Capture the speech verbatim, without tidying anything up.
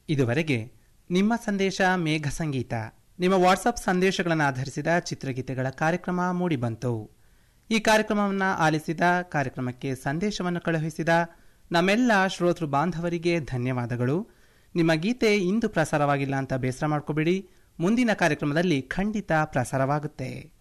ಇದುವರೆಗೆ ನಿಮ್ಮ ಸಂದೇಶ ಮೇಘ ಸಂಗೀತ, ನಿಮ್ಮ ವಾಟ್ಸಪ್ ಸಂದೇಶಗಳನ್ನು ಆಧರಿಸಿದ ಚಿತ್ರಗೀತೆಗಳ ಕಾರ್ಯಕ್ರಮ ಮೂಡಿಬಂತು. ಈ ಕಾರ್ಯಕ್ರಮವನ್ನು ಆಲಿಸಿದ, ಕಾರ್ಯಕ್ರಮಕ್ಕೆ ಸಂದೇಶವನ್ನು ಕಳುಹಿಸಿದ ನಮ್ಮೆಲ್ಲ ಶ್ರೋತೃ ಬಾಂಧವರಿಗೆ ಧನ್ಯವಾದಗಳು. ನಿಮ್ಮ ಗೀತೆ ಇಂದು ಪ್ರಸಾರವಾಗಿಲ್ಲ ಅಂತ ಬೇಸರ ಮಾಡ್ಕೋಬೇಡಿ, ಮುಂದಿನ ಕಾರ್ಯಕ್ರಮದಲ್ಲಿ ಖಂಡಿತ ಪ್ರಸಾರವಾಗುತ್ತೆ.